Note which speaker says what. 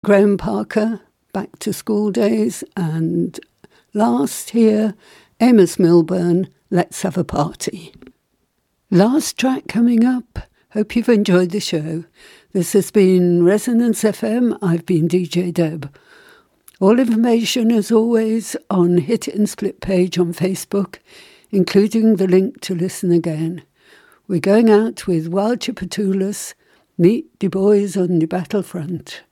Speaker 1: Graham Parker, Back to School Days, and last here, Amos Milburn, Let's Have a Party. Last track coming up. Hope you've enjoyed the show. This has been Resonance FM. I've been DJ Deb. All information, as always, on Hit It and Split page on Facebook, including the link to listen again. We're going out with Wild Chipotulus, Meet the Boys on the Battlefront.